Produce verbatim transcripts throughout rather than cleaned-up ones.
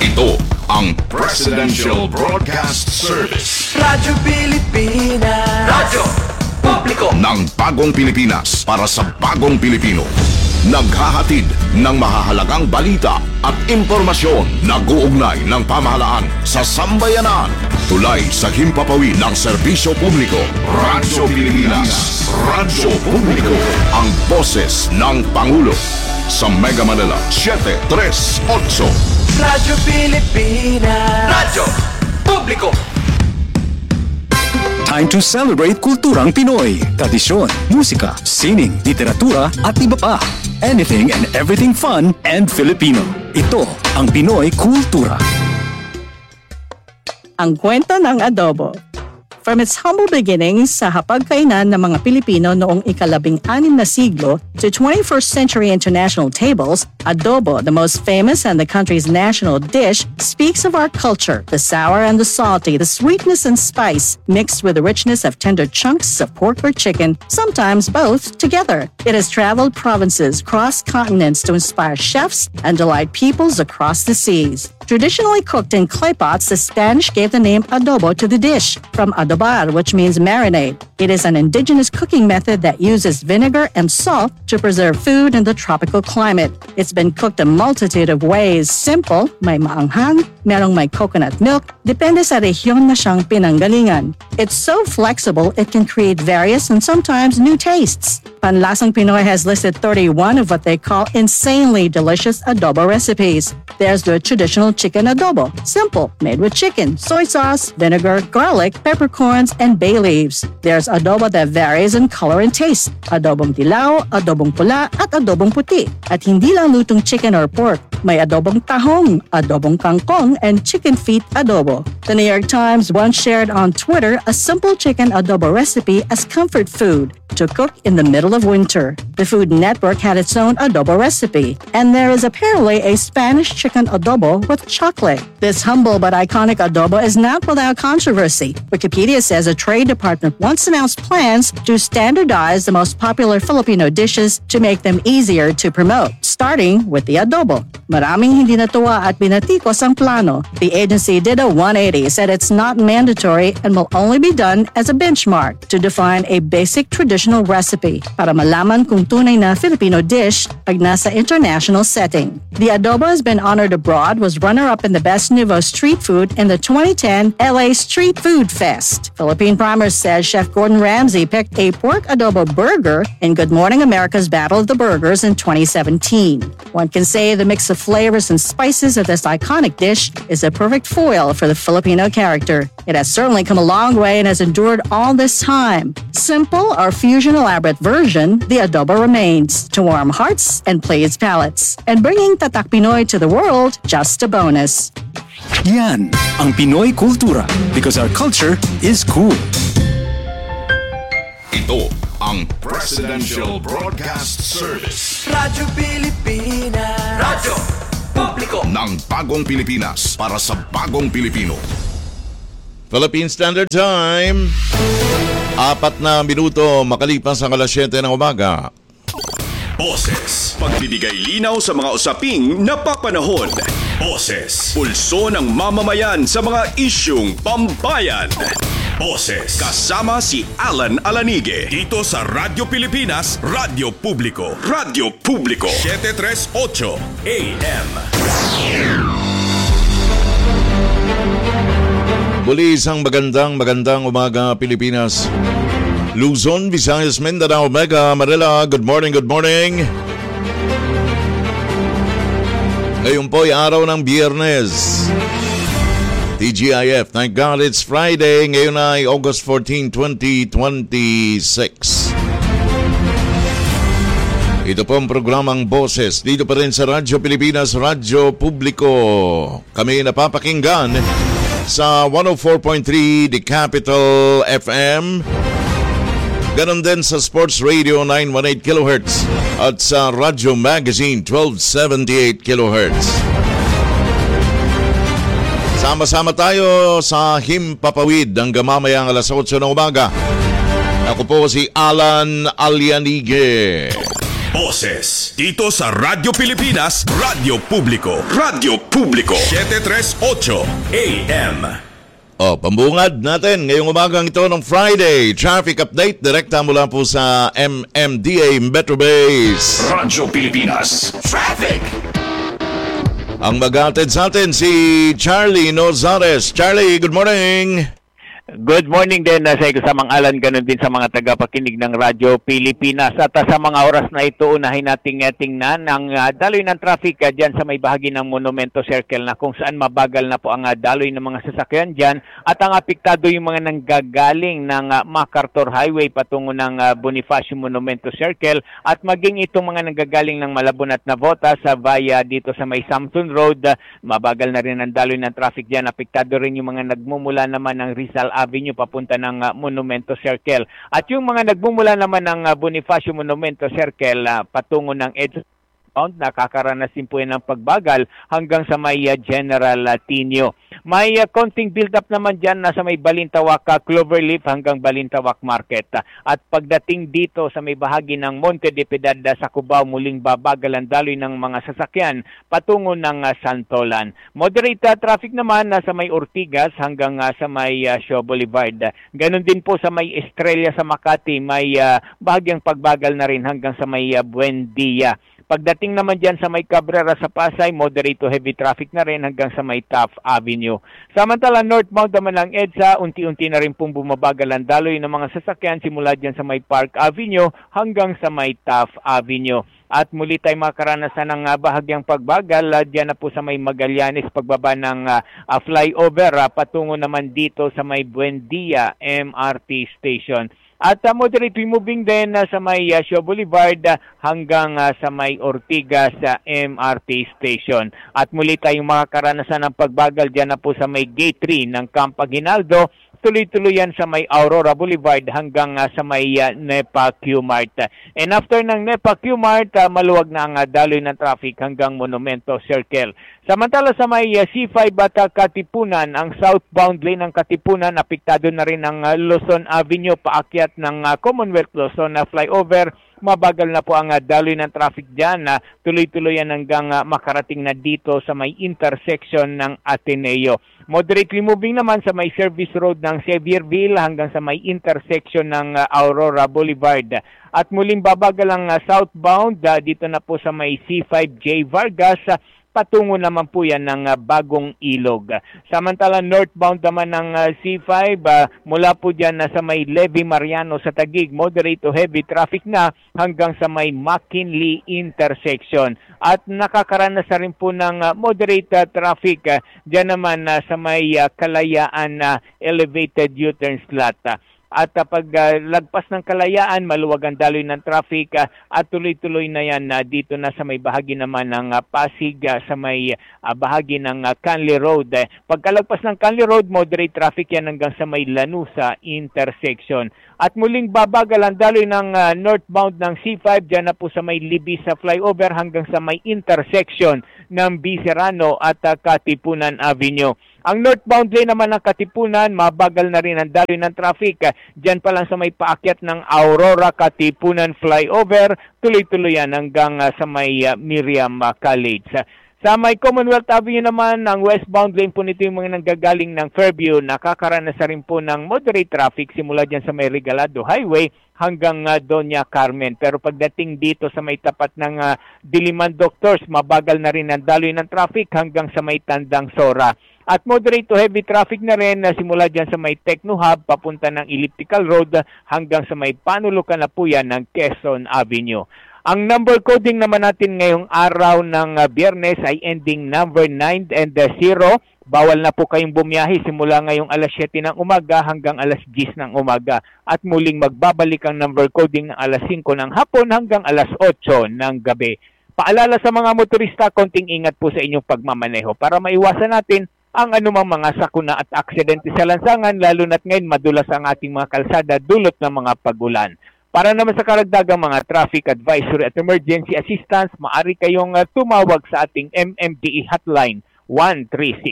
Ito ang Presidential Broadcast Service. Radyo Pilipinas. Radyo Publiko ng bagong Pilipinas para sa bagong Pilipino. Naghahatid ng mahahalagang balita at impormasyon. Nag-uugnay ng pamahalaan sa sambayanan. Tulay sa himpapawid ng serbisyo publiko. Radyo Pilipinas. Radyo Publiko. Ang boses ng Pangulo. Sa Mega Manila, seven three eight. Radyo Pilipinas. Radyo Publiko. Time to celebrate kulturang Pinoy. Tradisyon, musika, sining, literatura at iba pa. Anything and everything fun and Filipino. Ito ang Pinoy Kultura. Ang kwento ng adobo. From its humble beginnings sa hapagkainan ng mga Pilipino noong ikalabing-anim na siglo to twenty-first century international tables, adobo, the most famous and the country's national dish, speaks of our culture, the sour and the salty, the sweetness and spice, mixed with the richness of tender chunks of pork or chicken, sometimes both together. It has traveled provinces, crossed continents to inspire chefs and delight peoples across the seas. Traditionally cooked in clay pots, the Spanish gave the name adobo to the dish, from adobar, which means marinade. It is an indigenous cooking method that uses vinegar and salt to preserve food in the tropical climate. It's been cooked a multitude of ways. Simple, may maanghang, merong may coconut milk, depende sa rehiyon na siyang pinanggalingan. It's so flexible, it can create various and sometimes new tastes. Panlasang Pinoy has listed thirty-one of what they call insanely delicious adobo recipes. There's the traditional chicken adobo. Simple, made with chicken, soy sauce, vinegar, garlic, peppercorns, and bay leaves. There's adobo that varies in color and taste. Adobong dilaw, adobong pula, at adobong puti. At hindi lang lutong chicken or pork. May adobong tahong, adobong kangkong, and chicken feet adobo. The New York Times once shared on Twitter a simple chicken adobo recipe as comfort food to cook in the middle of winter. The Food Network had its own adobo recipe, and there is apparently a Spanish chicken adobo with chocolate. This humble but iconic adobo is not without controversy. Wikipedia says a trade department once announced plans to standardize the most popular Filipino dishes to make them easier to promote, starting with the adobo. Maraming hindi natuwa at binatikos ang plano. The agency did a one eighty, said it's not mandatory and will only be done as a benchmark to define a basic traditional recipe para malaman kung tunay na Filipino dish pag nasa international setting. The adobo has been honored abroad, was runner-up in the Best Nouveau Street Food in the twenty ten L A Street Food Fest. Philippine Primers says Chef Gordon Ramsay picked a pork adobo burger in Good Morning America's Battle of the Burgers in twenty seventeen. One can say the mix of flavors and spices of this iconic dish is a perfect foil for the Filipino character. It has certainly come a long way and has endured all this time. Simple or fusion elaborate version, the adobo remains to warm hearts and please palates. And bringing Tatak Pinoy to the world, just a bonus. Yan ang Pinoy Kultura, because our culture is cool. Ito ang Presidential Broadcast Service. Radyo Pilipinas. Radyo Publiko ng bagong Pilipinas para sa bagong Pilipino. Philippine Standard Time. Apat na minuto makalipas ang alas siyete ng umaga. Boses. Pagbibigay linaw sa mga usaping napapanahon. Boses. Pulso ng mamamayan sa mga isyung pambayan. Boses. Kasama si Alan Alanige. Dito sa Radyo Pilipinas, Radyo Publiko. Radyo Publiko. seven three eight A M. Muli isang magandang magandang umaga Pilipinas. Luzon, Visayas, Mindanao, Mega Manila. Good morning, good morning. Ngayon po ay araw ng Biyernes. T G I F, thank God it's Friday. Ngayon ay August fourteenth, twenty twenty-six. Ito po ang programang Boses. Dito pa rin sa Radyo Pilipinas, Radyo Publiko. Kami napapakinggan sa one oh four point three The Capital F M. Ganon din sa Sports Radio nine eighteen kilohertz at sa Radyo Magazine twelve seventy-eight kilohertz. Sama-sama tayo sa Himpapawid hanggang mamayang alas otso ng umaga. Ako po si Alan Alianige. Boses. Dito sa Radyo Pilipinas, Radyo Publiko. Radyo Publiko. seven thirty-eight A M. Oh, pambungad natin ngayong umagang ito ng Friday. Traffic update direkta mula po sa M M D A Metro Base. Radyo Pilipinas. Traffic. Ang mag-atid sa atin si Charlie Nozares. Charlie, good morning. Good morning din sa kasamang alan, ganun din sa mga tagapakinig ng Radyo Pilipinas. At uh, sa mga oras na ito, unahin nating uh, tingnan ang uh, daloy ng traffic uh, dyan sa may bahagi ng Monumento Circle na kung saan mabagal na po ang uh, daloy ng mga sasakyan dyan at ang apektado yung mga nanggagaling ng uh, MacArthur Highway patungo ng uh, Bonifacio Monumento Circle at maging itong mga nanggagaling ng Malabon at Navotas sa uh, via dito sa may Samson Road. Uh, mabagal na rin ang daloy ng traffic dyan. Apektado rin yung mga nagmumula naman ng Rizal Avenue papunta ng uh, Monumento Circle. At yung mga nagmumula naman ng uh, Bonifacio Monumento Circle uh, patungo ng EDSA Pound, nakakaranas din po yan ng pagbagal hanggang sa may uh, General uh, Tinio. May uh, konting build-up naman dyan na sa may Balintawak uh, Cloverleaf hanggang Balintawak Market. Uh, at pagdating dito sa may bahagi ng Monte de Piedad uh, sa Cubao, muling babagal ang daloy ng mga sasakyan patungo ng uh, Santolan. Moderate uh, traffic naman uh, sa may Ortigas hanggang uh, sa may uh, Shaw Boulevard. Uh, ganon din po sa may Estrella sa Makati, may uh, bahagyang pagbagal na rin hanggang sa may uh, Buendia. Pagdating naman dyan sa may Cabrera sa Pasay, moderate to heavy traffic na rin hanggang sa may Taft Avenue. Samantala, northbound naman ng EDSA, unti-unti na rin pong bumabagal ang daloy ng mga sasakyan simula dyan sa may Park Avenue hanggang sa may Taft Avenue. At muli tayo makaranasan ng uh, bahagyang pagbagal uh, dyan na po sa may Magallanes pagbaba ng uh, uh, flyover uh, patungo naman dito sa may Buendia M R T Station. At uh, moderate moving din uh, sa may uh, Shaw Boulevard uh, hanggang uh, sa may Ortigas sa uh, M R T Station. At muli tayong makakaranasan ng pagbagal dyan na po sa may Gate three ng Camp Aguinaldo. Tuloy-tuloy yan sa may Aurora Boulevard hanggang uh, sa may uh, NEPA Q-Mart. And after ng NEPA Q-Mart, uh, maluwag na ang uh, daloy ng traffic hanggang Monumento Circle. Samantala sa may uh, C five at uh, Katipunan, ang southbound lane ng Katipunan, apektado na rin ang uh, Luzon Avenue paakyat ng uh, Commonwealth Luzon na uh, flyover. Mabagal na po ang uh, daloy ng traffic dyan. Uh, tuloy-tuloy yan hanggang uh, makarating na dito sa may intersection ng Ateneo. Moderately moving naman sa may service road ng Xavierville hanggang sa may intersection ng uh, Aurora Boulevard. At muling babagal ang uh, southbound uh, dito na po sa may C five J Vargas. Uh, patungo naman po yan ng uh, Bagong Ilog. Samantala northbound naman ng uh, C five uh, mula po dyan na sa may Levy Mariano sa Taguig, moderate to heavy traffic na hanggang sa may McKinley intersection. At nakakaranas na rin po ng uh, moderate uh, traffic uh, dyan naman uh, sa may uh, Kalayaan uh, elevated U-turn slot. Uh, At uh, pag uh, lagpas ng Kalayaan, maluwag ang daloy ng traffic uh, at tuloy-tuloy na yan uh, dito na sa may bahagi naman ng uh, Pasig, uh, sa may uh, bahagi ng uh, Canley Road. Uh, pagkalagpas ng Canley Road, moderate traffic yan hanggang sa may Lanusa intersection. At muling babagal ang daloy ng uh, northbound ng C five dyan na po sa may Libis sa flyover hanggang sa may intersection ng B. Serrano at uh, Katipunan Avenue. Ang northbound lane naman ng Katipunan, mabagal na rin ang daloy ng traffic. Diyan pa lang sa may paakyat ng Aurora Katipunan flyover, tuloy-tuloy yan hanggang uh, sa may uh, Miriam uh, College. Sa may Commonwealth Avenue naman, ang westbound lane po nito yung mga nanggagaling ng Fairview, nakakaranas na rin po ng moderate traffic simula dyan sa may Regalado Highway hanggang uh, Doña Carmen. Pero pagdating dito sa may tapat ng uh, Diliman Doctors, mabagal na rin ang daloy ng traffic hanggang sa may Tandang Sora. At moderate to heavy traffic na rin na simula dyan sa may Techno Hub papunta ng Elliptical Road hanggang sa may Panulukan na po yan ng Quezon Avenue. Ang number coding naman natin ngayong araw ng uh, Biyernes ay ending number nine and zero. Bawal na po kayong bumiyahe simula ngayong alas siyete ng umaga hanggang alas diyes ng umaga. At muling magbabalik ang number coding ng alas singko ng hapon hanggang alas otso ng gabi. Paalala sa mga motorista, konting ingat po sa inyong pagmamaneho para maiwasan natin ang anumang mga sakuna at aksidente sa lansangan, lalo na't ngayon madulas ang ating mga kalsada dulot ng mga pagulan. Para naman sa karagdagang mga traffic advisory at emergency assistance, maaari kayong uh, tumawag sa ating M M D E hotline one three six.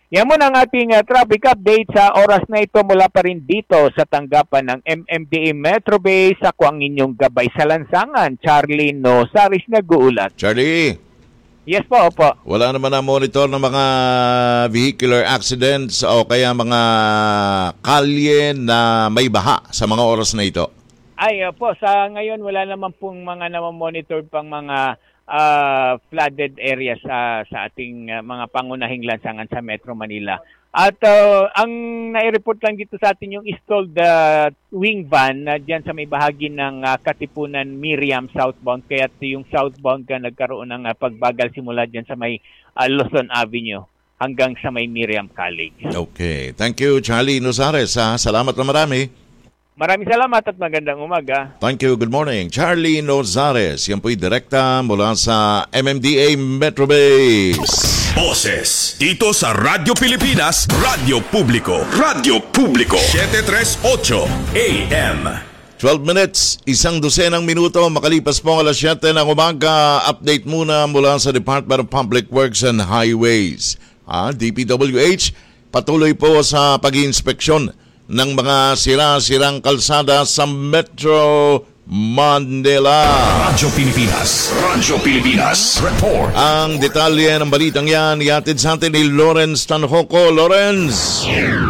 Yan muna ang ating uh, traffic update sa oras na ito mula pa rin dito sa tanggapan ng M M D A Metro Base. Ako ang inyong gabay sa lansangan, Charlie Nosaris, nag-uulat. Charlie! Yes po, opo. Wala naman na monitor ng mga vehicular accidents o kaya mga kalye na may baha sa mga oras na ito? Ay, opo. Sa ngayon, wala naman pong mga namamonitor pang mga Uh, flooded areas sa sa ating uh, mga pangunahing lansangan sa Metro Manila. At uh, ang nai-report lang dito sa atin yung stalled uh, wing van uh, diyan sa may bahagi ng uh, Katipunan Miriam southbound, kaya yung southbound ka nagkaroon ng uh, pagbagal simula diyan sa may uh, Luzon Avenue hanggang sa may Miriam College. Okay. Thank you, Charlie Nosares. Ha? Salamat na marami. Maraming salamat at magandang umaga. Thank you. Good morning. Charlie Nozares. Yan po'y direkta mula sa M M D A Metro Base. Boses dito sa Radyo Pilipinas, Radyo Publiko. Radyo Publiko. seven thirty-eight A M. twelve minutes, isang dosenang minuto, makalipas po ang alas siyete ng umaga. Update muna mula sa Department of Public Works and Highways. Ah, D P W H, patuloy po sa pag-iinspeksyon ng mga sira-sirang kalsada sa Metro Manila. Radyo Pilipinas. Radyo Pilipinas. Report. Ang detalye ng balitang yan, ihatid sa atin ni Lawrence Tanhoco. Lawrence!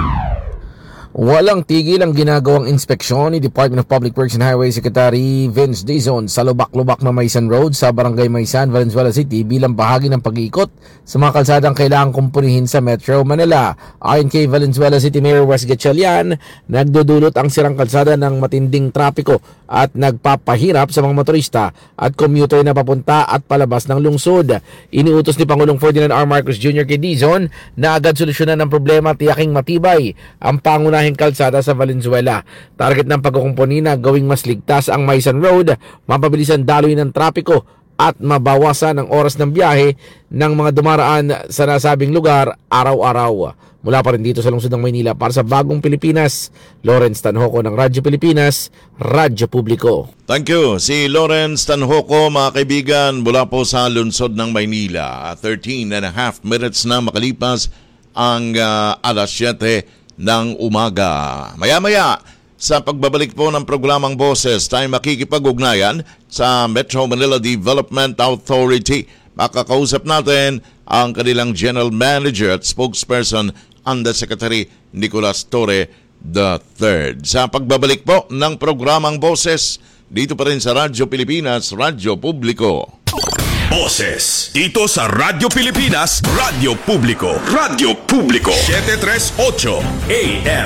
Walang tigil ang ginagawang inspeksyon ni Department of Public Works and Highway Secretary Vince Dizon sa lubak-lubak na Maysan Road sa Barangay Maysan, Valenzuela City bilang bahagi ng pag-iikot sa mga kalsadang kailangang kumpunihin sa Metro Manila. Ayon kay Valenzuela City Mayor Wes Gatchalian, nagdudulot ang sirang kalsada ng matinding trapiko at nagpapahirap sa mga motorista at commuter na papunta at palabas ng lungsod. Iniutos ni Pangulong Ferdinand R. Marcos Junior kay Dizon na agad solusyonan ng problema, tiyaking matibay ang pangunahing kalsada sa Valenzuela. Target ng pagkukumpuni na gawing mas ligtas ang Maysan Road, mapabilisan daloy ng trapiko at mabawasan ang oras ng biyahe ng mga dumaraan sa nasabing lugar araw-araw. Mula pa rin dito sa lungsod ng Maynila para sa Bagong Pilipinas, Lawrence Tanhoco ng Radyo Pilipinas, Radyo Publiko. Thank you. Si Lawrence Tanhoco, mga kaibigan, mula po sa lungsod ng Maynila. thirteen and a half minutes na makalipas ang uh, alas siyete ng umaga. Maya-maya, sa pagbabalik po ng programang Boses, tayo makikipag-ugnayan sa Metro Manila Development Authority. Makakausap natin ang kanilang General Manager at Spokesperson, Undersecretary Nicolas Torre the third. Sa pagbabalik po ng programang Boses, dito pa rin sa Radyo Pilipinas, Radyo Publiko. Boses dito sa Radyo Pilipinas, Radyo Publiko. Radyo Publiko. seven thirty-eight A M.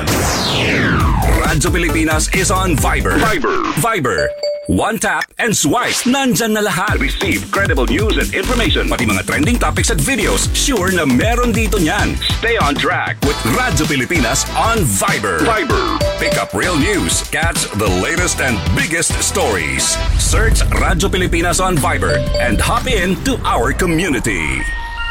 Radyo Pilipinas is on Viber. Viber. Viber. One tap and swipe. Nandyan na lahat. Receive credible news and information. Pati mga trending topics at videos. Sure na meron dito niyan. Stay on track with Radyo Pilipinas on Viber. Viber. Pick up real news. Catch the latest and biggest stories. Search Radyo Pilipinas on Viber and hop in to our community.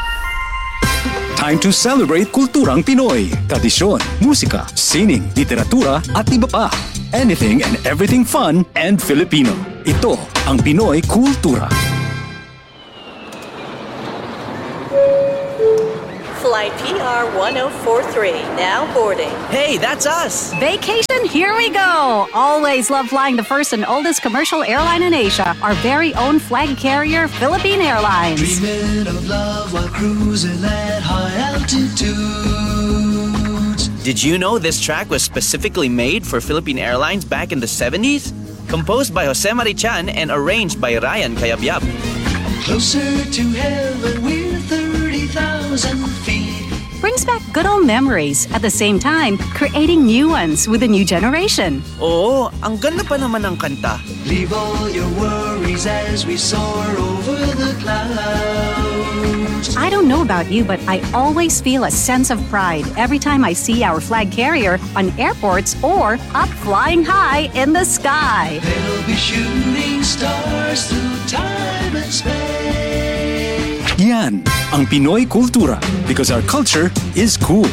Time to celebrate kulturang Pinoy. Tradisyon, musika, sining, literatura at iba pa. Anything and everything fun and Filipino. Ito ang Pinoy Kultura. Flight P R one oh four three, now boarding. Hey, that's us. Vacation, here we go. Always love flying the first and oldest commercial airline in Asia, our very own flag carrier, Philippine Airlines. Dreaming of love while cruising at high altitudes. Did you know this track was specifically made for Philippine Airlines back in the seventies? Composed by Jose Marichan and arranged by Ryan Cayabyab. Closer to heaven, we're thirty thousand feet. Brings back good old memories, at the same time, creating new ones with a new generation. Oo, ang ganda pa naman ng kanta. Leave all your worries as we soar over the clouds. I don't know about you, but I always feel a sense of pride every time I see our flag carrier on airports or up flying high in the sky. They'll be shooting stars through time and space. Yan ang Pinoy Kultura because our culture is cool.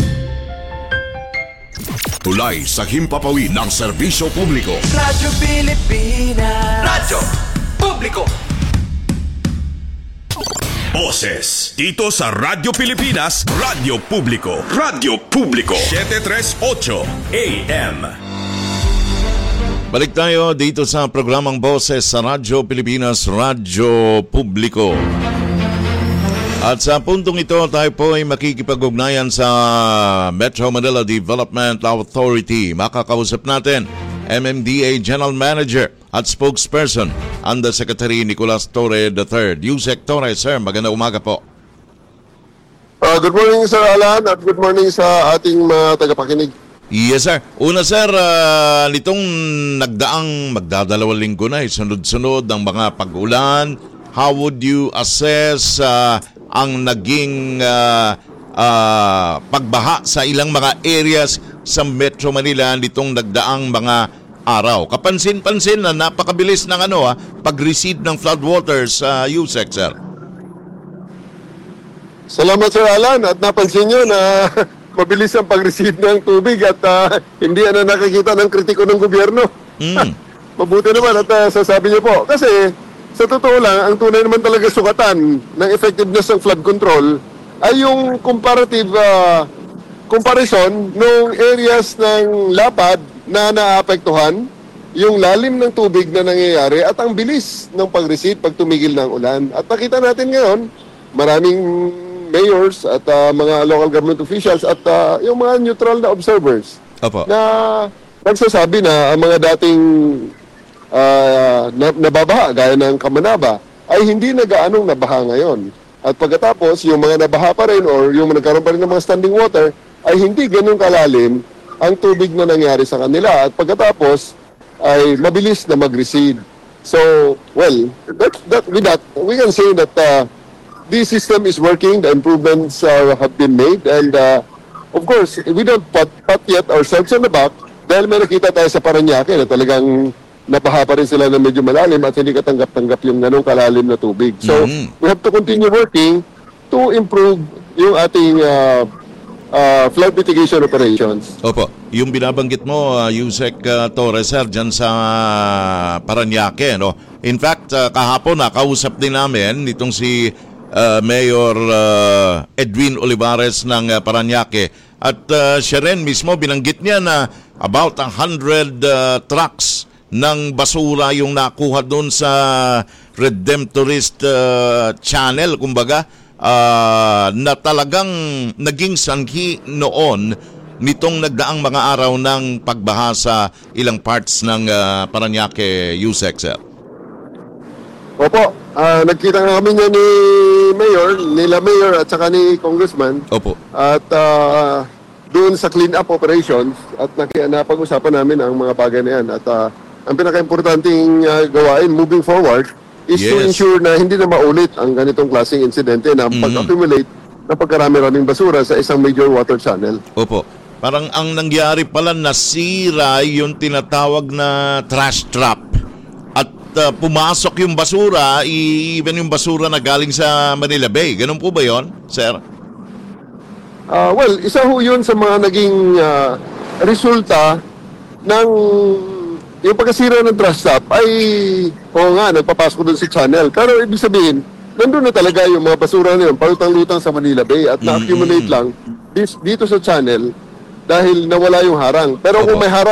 Tulay sa himpapawid ng serbisyo publiko. Radyo Pilipinas. Radyo Publiko. Boses dito sa Radyo Pilipinas, Radyo Publiko. Radyo Publiko seven thirty-eight A M. Balik tayo dito sa programang Boses sa Radyo Pilipinas, Radyo Publiko. At sa puntong ito, tayo po ay makikipag-ugnayan sa Metro Manila Development Authority. Makakausap natin M M D A General Manager at Spokesperson, Undersecretary Nicolas Torre the third. Yusek Torre, sir, magandang umaga po. Uh, good morning, Sir Alan, at good morning sa ating mga tagapakinig. Yes, sir. Una, sir, uh, nitong nagdaang magdadalawang linggo na, sunod-sunod ang mga pag-ulan, how would you assess uh, ang naging uh, uh, pagbaha sa ilang mga areas sa Metro Manila nitong nagdaang mga araw? Kapansin-pansin na napakabilis ng ano, ah, pag-recede ng floodwaters sa uh, U S E C, sir. Salamat, Sir Alan, at napansin nyo na mabilis ang pag-recede ng tubig at uh, hindi na nakikita ng kritiko ng gobyerno. Mm. Mabuti naman at uh, sasabi niyo po. Kasi sa totoo lang, ang tunay naman talaga sukatan ng effectiveness ng flood control ay yung comparative uh, comparison ng areas ng lapad na naapektuhan, yung lalim ng tubig na nangyayari at ang bilis ng pag-recede pag tumigil ng ulan. At nakita natin ngayon, maraming mayors at uh, mga local government officials at uh, yung mga neutral na observers Opo. na nagsasabi na ang mga dating uh, nababaha gaya ng Kamanaba ay hindi na gaanong nabaha ngayon. At pagkatapos, yung mga nabaha pa rin or yung nagkaroon pa rin ng mga standing water ay hindi ganun kalalim ang tubig na nangyari sa kanila. At pagkatapos ay mabilis na mag-recede. So, well, that, that, with that, we can say that uh, this system is working, the improvements uh, have been made, and uh, of course, we don't pat, pat yet ourselves on the back dahil may nakita tayo sa Parañaque na talagang nabaha pa rin sila na medyo malalim at hindi katanggap-tanggap yung ganong kalalim na tubig. So, mm-hmm. we have to continue working to improve yung ating uh, uh, flood mitigation operations. Opo, yung binabanggit mo, uh, Yusek uh, Torres, sir, dyan sa uh, Parañaque, no? In fact, uh, kahapon nakausap din namin itong si Uh, Mayor uh, Edwin Olivares ng uh, Parañaque at uh, siya rin mismo binanggit niya na about one hundred uh, trucks ng basura yung nakuha doon sa Redemptorist uh, Channel, kumbaga, uh, na talagang naging sanhi noon nitong nagdaang mga araw ng pagbaha sa ilang parts ng uh, Parañaque, U S E C, sir. Opo, uh, nagkita nga kami niya ni Mayor, nila Mayor at saka ni Congressman. Opo. At uh, doon sa clean-up operations at napag-usapan namin ang mga bagay na yan. At uh, ang pinaka-importanting uh, gawain moving forward is yes. to ensure na hindi na maulit ang ganitong klaseng insidente na mm-hmm. pag-accumulate na pagkarami-raming basura sa isang major water channel. Opo. Parang ang nangyari pala, nasira yung tinatawag na trash trap. Uh, pumasok yung basura, even yung basura na galing sa Manila Bay. Ganun po ba yon, sir? Uh, well, isa ho yun sa mga naging uh, resulta ng yung pagkasira ng trash tap ay oo nga, nagpapasok doon sa channel. Pero ibig sabihin, nandun na talaga yung mga basura na yun, palutang-lutang sa Manila Bay at na-accumulate lang dito sa channel dahil nawala yung harang. Pero Opo. Kung may harang